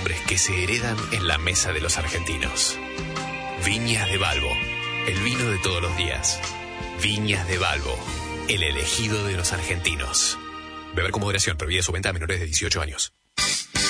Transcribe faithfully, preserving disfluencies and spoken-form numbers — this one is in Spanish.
nombres que se heredan en la mesa de los argentinos. Viñas de Balbo, el vino de todos los días. Viñas de Balbo, el elegido de los argentinos. Beber con moderación, prohibida su venta a menores de dieciocho años.